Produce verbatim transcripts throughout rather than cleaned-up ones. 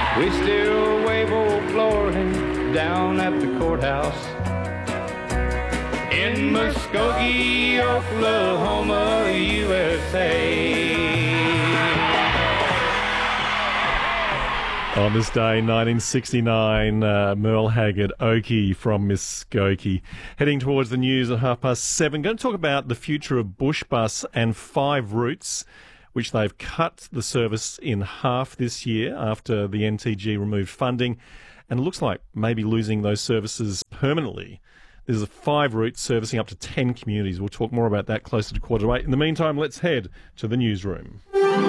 We still wave old glory down at the courthouse in Muskogee, Oklahoma, U S A. On this day, nineteen sixty-nine, uh, Merle Haggard, Okie from Muskogee. Heading towards the news at half past seven. Going to talk about the future of Bush Bus and five routes, which they've cut the service in half this year after the N T G removed funding. And it looks like maybe losing those services permanently. There's a five routes servicing up to ten communities. We'll talk more about that closer to quarter to eight. In the meantime, let's head to the newsroom.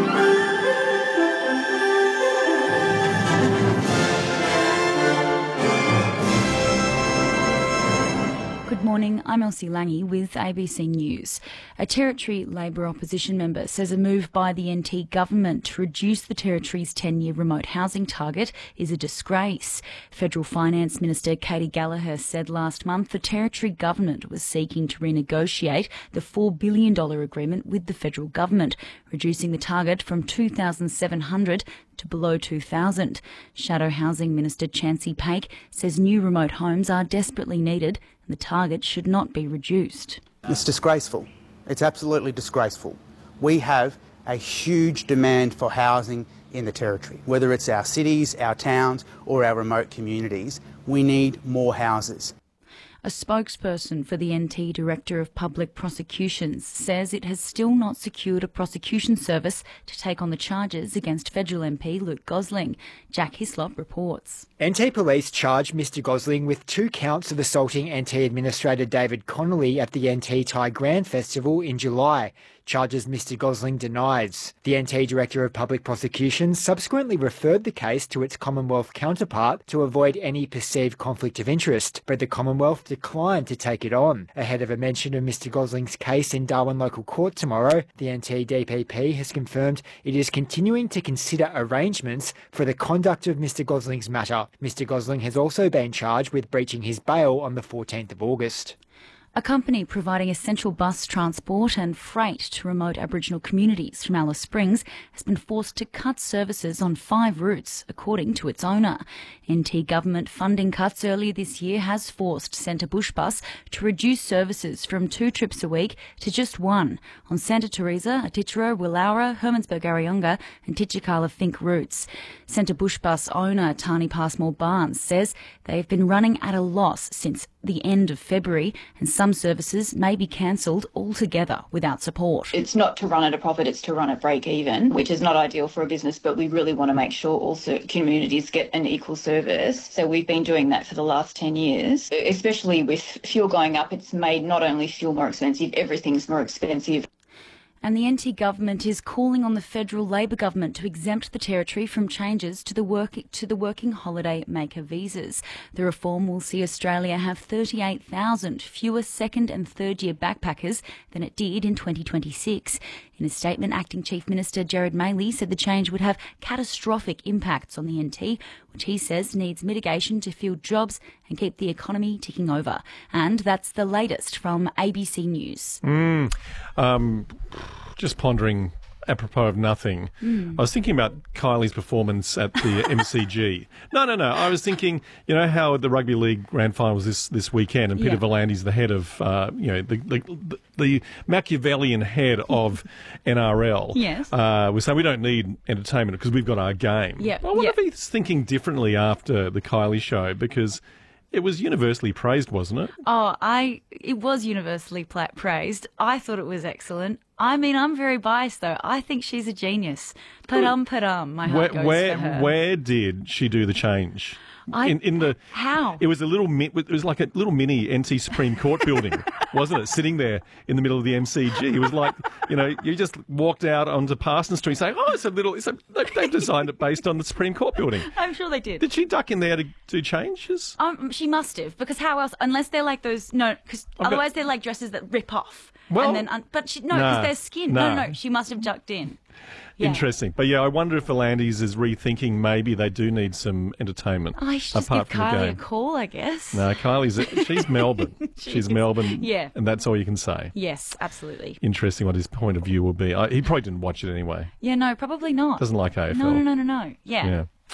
Good morning, I'm Elsie Lange with A B C News. A Territory Labor opposition member says a move by the N T government to reduce the Territory's ten-year remote housing target is a disgrace. Federal Finance Minister Katy Gallagher said last month the Territory government was seeking to renegotiate the four billion dollars agreement with the federal government, reducing the target from two thousand seven hundred to below two thousand. Shadow Housing Minister Chancey Paik says new remote homes are desperately needed and the target should not be reduced. It's disgraceful. It's absolutely disgraceful. We have a huge demand for housing in the Territory. Whether it's our cities, our towns or our remote communities, we need more houses. A spokesperson for the N T Director of Public Prosecutions says it has still not secured a prosecution service to take on the charges against federal M P Luke Gosling. Jack Hislop reports. N T Police charged Mister Gosling with two counts of assaulting N T Administrator David Connolly at the N T Thai Grand Festival in July, charges Mister Gosling denies. The N T Director of Public Prosecutions subsequently referred the case to its Commonwealth counterpart to avoid any perceived conflict of interest, but the Commonwealth declined to take it on. Ahead of a mention of Mister Gosling's case in Darwin Local Court tomorrow, the N T D P P has confirmed it is continuing to consider arrangements for the conduct of Mister Gosling's matter. Mister Gosling has also been charged with breaching his bail on the fourteenth of August. A company providing essential bus transport and freight to remote Aboriginal communities from Alice Springs has been forced to cut services on five routes, according to its owner. N T government funding cuts earlier this year has forced Centre Bush Bus to reduce services from two trips a week to just one on Santa Teresa, Atituro, Willaura, Hermansburg, Arayonga and Titchakala Fink routes. Centre Bush Bus owner Tani Passmore Barnes says they've been running at a loss since the end of February and some services may be cancelled altogether without support. It's not to run at a profit, it's to run at break even, which is not ideal for a business, but we really want to make sure also communities get an equal service. So we've been doing that for the last ten years. Especially with fuel going up, it's made not only fuel more expensive, everything's more expensive. And the N T government is calling on the federal Labor government to exempt the Territory from changes to the work to the working holiday maker visas. The reform will see Australia have thirty-eight thousand fewer second and third year backpackers than it did in twenty twenty-six. In a statement, Acting Chief Minister Gerard Maley said the change would have catastrophic impacts on the N T, which he says needs mitigation to fill jobs and keep the economy ticking over. And that's the latest from A B C News. Mm, um, just pondering apropos of nothing. Mm. I was thinking about Kylie's performance at the M C G. No, no, no. I was thinking, you know, how the Rugby League Grand Final was this, this weekend, and Peter Yeah. Volandi's the head of, uh, you know, the, the the Machiavellian head of N R L. Yes. Uh, was saying we don't need entertainment because we've got our game. Yeah, I wonder yeah. if he's thinking differently after the Kylie show, because it was universally praised, wasn't it? Oh, I it was universally pla- praised. I thought it was excellent. I mean, I'm very biased though. I think she's a genius. Padum padum. My Where heart goes where, for her. where did she do the change? I- in, in the How? It was a little mi- it was like a little mini N T Supreme Court building, wasn't it? Sitting there in the middle of the M C G. It was like, you know, you just walked out onto Parsons Street saying, "Oh, it's a little." It's a, they- they've designed it based on the Supreme Court building. I'm sure they did. Did she duck in there to do changes? Um, she must have, because how else? Unless they're like those, no, because I've got- otherwise they're like dresses that rip off. Well, and then, un- but she, no, because nah, they're skin. No, nah. no, no, she must have ducked in. Yeah. Interesting. But yeah, I wonder if Volandis is rethinking maybe they do need some entertainment Oh, I should just apart give from the Kylie a game. call, I guess. No, Kylie's she's Melbourne. She she's is. Melbourne. Yeah. And that's all you can say. Yes, absolutely. Interesting what his point of view will be. I, he probably didn't watch it anyway. Yeah, no, probably not. Doesn't like A F L. No, no, no, no, no. Yeah. Yeah.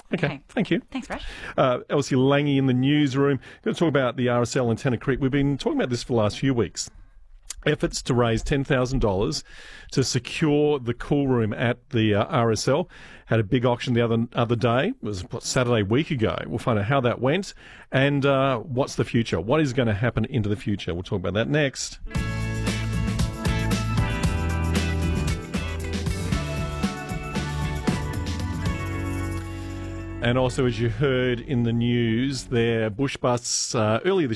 Okay, Okay. thank you. Thanks, Rash. Uh, Elsie Lange in the newsroom. Going to talk about the R S L in Tennant Creek. We've been talking about this for the last few weeks. Efforts to raise ten thousand dollars to secure the cool room at the uh, R S L. Had a big auction the other other day. It was what, Saturday week ago. We'll find out how that went and uh, what's the future. What is going to happen into the future? We'll talk about that next. And also, as you heard in the news, their bush bus uh, earlier this